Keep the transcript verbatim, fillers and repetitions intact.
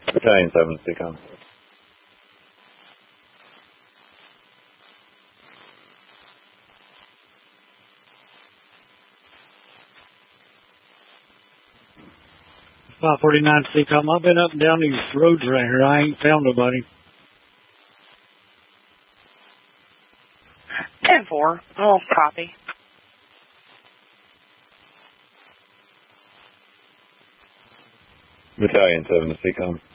Battalion seven, C COM. five forty-nine C COM. I've been up and down these roads right here. I ain't found nobody. ten four. Oh, copy. Battalion seven, C COM.